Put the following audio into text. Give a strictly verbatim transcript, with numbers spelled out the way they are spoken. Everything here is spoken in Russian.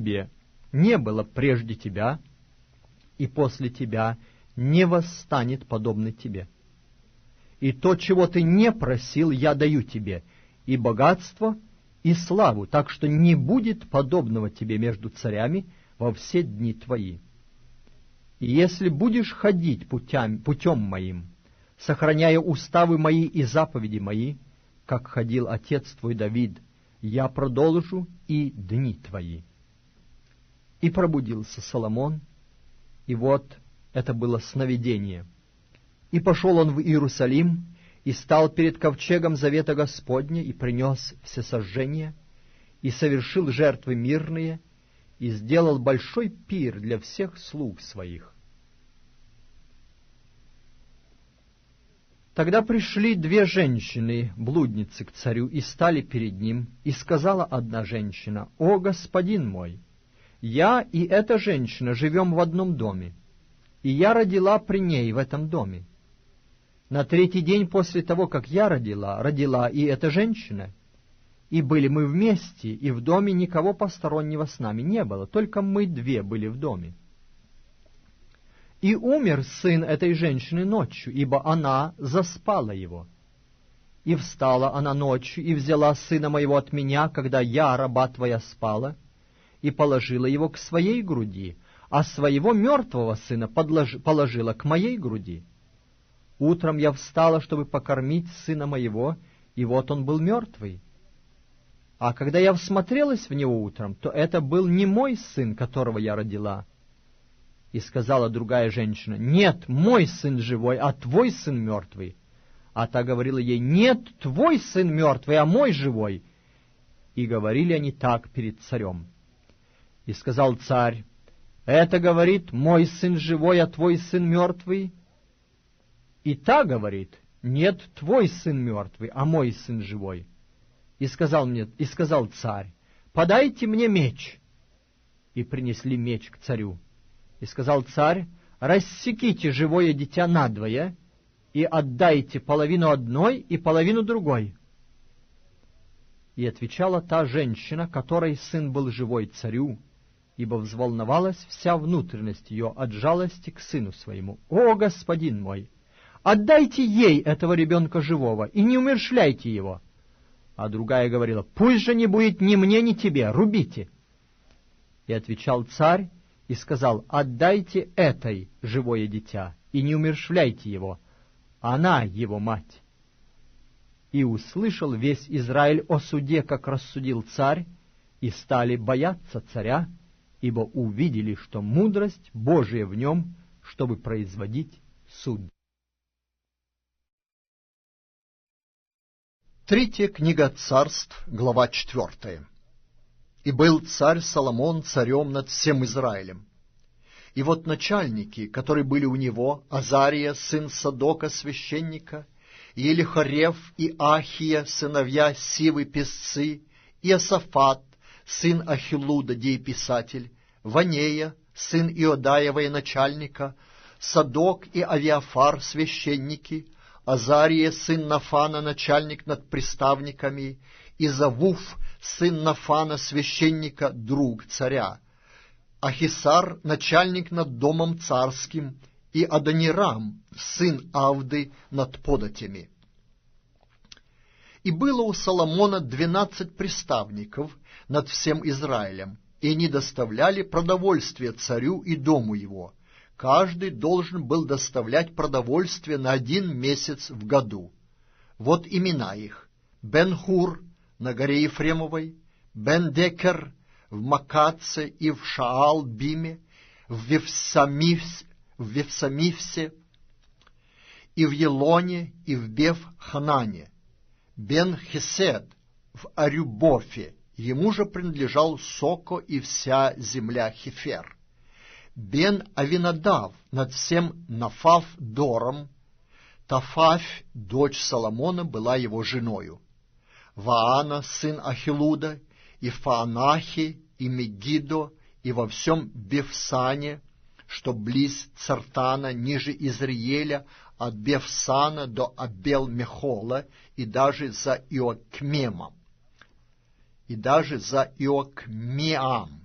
тебе не было прежде тебя, и после тебя не восстанет подобный тебе. И то, чего ты не просил, я даю тебе, и богатство, и славу, так что не будет подобного тебе между царями во все дни твои. И если будешь ходить путям, путем моим, сохраняя уставы мои и заповеди мои, как ходил отец твой Давид, я продолжу и дни твои». И пробудился Соломон, и вот это было сновидение. И пошел он в Иерусалим, и стал перед ковчегом завета Господня, и принес всесожжение, и совершил жертвы мирные, и сделал большой пир для всех слуг своих. Тогда пришли две женщины, блудницы, к царю, и стали перед ним, и сказала одна женщина: «О, господин мой, я и эта женщина живем в одном доме, и я родила при ней в этом доме. На третий день после того, как я родила, родила и эта женщина, и были мы вместе, и в доме никого постороннего с нами не было, только мы две были в доме. И умер сын этой женщины ночью, ибо она заспала его. И встала она ночью, и взяла сына моего от меня, когда я, раба твоя, спала, и положила его к своей груди, а своего мертвого сына подлож... положила к моей груди. Утром я встала, чтобы покормить сына моего, и вот он был мертвый. А когда я всмотрелась в него утром, то это был не мой сын, которого я родила». И сказала другая женщина: «Нет, мой сын живой, а твой сын мертвый». А та говорила ей: «Нет, твой сын мертвый, а мой живой». И говорили они так перед царем. И сказал царь: «Это говорит, мой сын живой, а твой сын мертвый». И та говорит: «Нет, твой сын мертвый, а мой сын живой». И сказал мне, и сказал царь: «Подайте мне меч». И принесли меч к царю. И сказал царь: «Рассеките живое дитя надвое, и отдайте половину одной и половину другой». И отвечала та женщина, которой сын был живой, царю, ибо взволновалась вся внутренность ее от жалости к сыну своему: «О, господин мой, отдайте ей этого ребенка живого, и не умерщвляйте его». А другая говорила: «Пусть же не будет ни мне, ни тебе, рубите». И отвечал царь и сказал: «Отдайте этой живое дитя, и не умерщвляйте его, она его мать». И услышал весь Израиль о суде, как рассудил царь, и стали бояться царя, ибо увидели, что мудрость Божия в нем, чтобы производить суд. Третья книга Царств, глава четвертая. «И был царь Соломон царем над всем Израилем. И вот начальники, которые были у него, Азария, сын Садока, священника, и Елихорев, и Ахия, сыновья Сивы, песцы, и Иосафат, сын Ахилуда, дееписатель, Ванея, сын Иодаия, военачальника, Садок и Авиафар, священники, Азария, сын Нафана, начальник над приставниками, и Завуф, сын Нафана, священника, друг царя, Ахисар, начальник над домом царским, и Адонирам, сын Авды, над податями. И было у Соломона двенадцать приставников над всем Израилем, и они доставляли продовольствие царю и дому его. Каждый должен был доставлять продовольствие на один месяц в году. Вот имена их: Бен-Хур на горе Ефремовой, Бен-Декер в Макаце и в Шаал-Биме, в Вифсамивсе, в Вифсамивсе, и в Елоне, и в Бев-Ханане, Бен-Хесед в Арюбофе, ему же принадлежал Соко и вся земля Хефер, Бен-Авинадав над всем Нафав-Дором, Тафафь, дочь Соломона, была его женою, Ваана, сын Ахилуда, и Фаанахи, и Мегидо, и во всем Бефсане, что близ Цартана, ниже Изриеля, от Бефсана до Абел-Мехола, и даже за Иокмемом, и даже за Иокмеам,